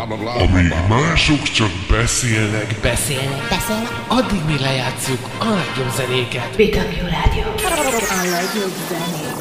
Amíg mások csak beszélnek, addig mi lejátszuk a legjobb zenéket. BW Rádió. A legjobb zenék.